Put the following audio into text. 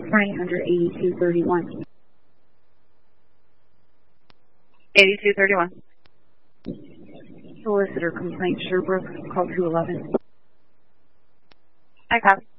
900 8231. 8231. Solicitor complaint, Sherbrooke, call 211. I copy.